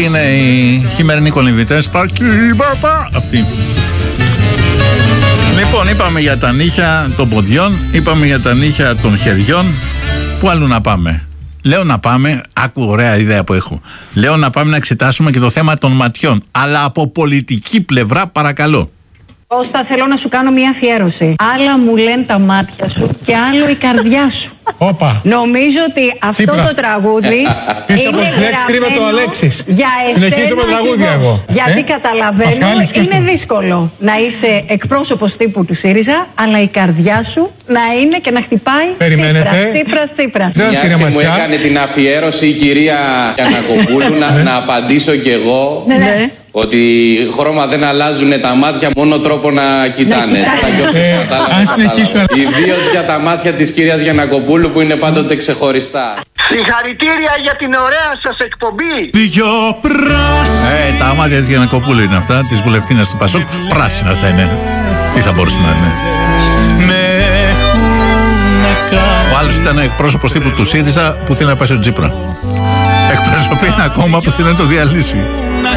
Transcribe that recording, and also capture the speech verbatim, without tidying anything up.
είναι οι χειμερινοί κολυμβητές στα κύματα αυτοί. Λοιπόν, είπαμε για τα νύχια των ποδιών, είπαμε για τα νύχια των χεριών. Πού αλλού να πάμε? Λέω να πάμε, άκου ωραία ιδέα που έχω. Λέω να πάμε να εξετάσουμε και το θέμα των ματιών, αλλά από πολιτική πλευρά, παρακαλώ. Κώστα, θέλω να σου κάνω μια αφιέρωση. Άλλα μου λένε τα μάτια σου και άλλο η καρδιά σου. Όπα. Νομίζω ότι αυτό Τσίπρα. το τραγούδι Πίσω από τις λέξεις κρύβεται ο Αλέξης. για εσένα. Συνεχίζω με τραγούδια εγώ. εγώ. Γιατί Ε? καταλαβαίνω, Πασχάλης, πες είναι του. δύσκολο να είσαι εκπρόσωπος τύπου του ΣΥΡΙΖΑ, αλλά η καρδιά σου να είναι και να χτυπάει Περιμένετε. Τσίπρας, Τσίπρας, Τσίπρας. Ζέος, Μιας κυρία και μου Ματιά. έκανε την αφιέρωση η κυρία Γιαννακοπούλου να, να απαντήσω κι εγώ Ναι, ναι. ότι χρώμα δεν αλλάζουν τα μάτια, μόνο τρόπο να κοιτάνε. κοιτάνε. Τα γιώχη, Ε, κατάλαβα, αν κατάλαβα. συνεχίσουμε- Ιδίως για τα μάτια της κυρίας Γιαννακοπούλου που είναι πάντοτε ξεχωριστά. Συγχαρητήρια για την ωραία σας εκπομπή. Δυο πράσινα. Ε, τα μάτια της Γιαννακοπούλου είναι αυτά, της βουλευτίνας του Πασόκ. Πράσινα θα είναι. Τι θα μπορούσε να είναι? Ο άλλος ήταν εκπρόσωπος τύπου του ΣΥΡΙΖΑ που θέλει να πάει στο Τσίπρα. Εκπροσωπεί ένα κόμμα που θέλει να το διαλύσει.